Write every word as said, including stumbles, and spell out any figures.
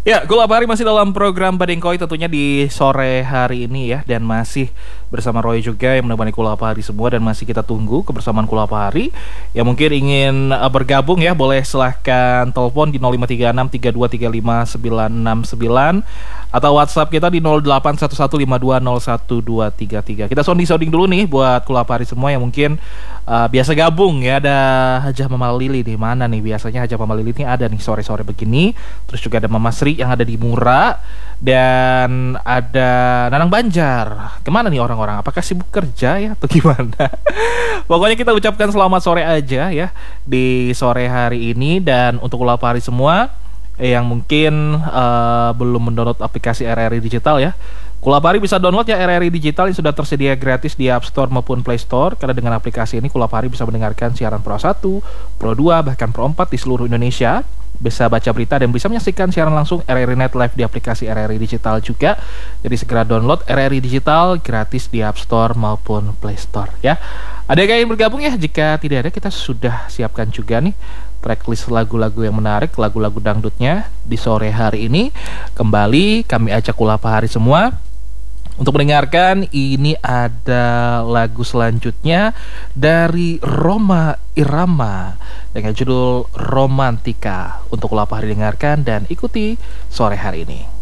Ya, Gula Pari masih dalam program Badengkoi tentunya di sore hari ini ya. Dan masih bersama Roy juga yang menemani Kula Pari semua. Dan masih kita tunggu kebersamaan Kula Pari yang mungkin ingin uh, bergabung ya. Boleh silahkan telepon di nol lima tiga enam tiga dua tiga lima sembilan enam sembilan atau WhatsApp kita di nol delapan satu satu lima dua nol satu dua tiga tiga. Kita sounding-sounding dulu nih buat Kula Pari semua yang mungkin uh, biasa gabung ya. Ada Hajah Mama Lili di mana nih? Biasanya Hajah Mama Lili ini ada nih sore-sore begini. Terus juga ada Mama Sri yang ada di Mura, dan ada Nanang Banjar. Kemana nih orang-orang? Apakah sibuk kerja ya atau gimana? Pokoknya kita ucapkan selamat sore aja ya di sore hari ini. Dan untuk Kula Pari semua yang mungkin uh, belum mendownload aplikasi R R I Digital ya, Kula Pari bisa download ya R R I Digital yang sudah tersedia gratis di App Store maupun Play Store. Karena dengan aplikasi ini Kula Pari bisa mendengarkan siaran Pro satu, Pro dua, bahkan Pro empat di seluruh Indonesia. Bisa baca berita dan bisa menyaksikan siaran langsung R R I Net Live di aplikasi R R I Digital juga. Jadi segera download R R I Digital gratis di App Store maupun Play Store ya. Ada yang ingin bergabung ya? Jika tidak ada, kita sudah siapkan juga nih tracklist lagu-lagu yang menarik, lagu-lagu dangdutnya di sore hari ini. Kembali kami ajak Kula Pari semua untuk mendengarkan. Ini ada lagu selanjutnya dari Rhoma Irama dengan judul Romantika. Untuk Kula Pari dengarkan dan ikuti sore hari ini.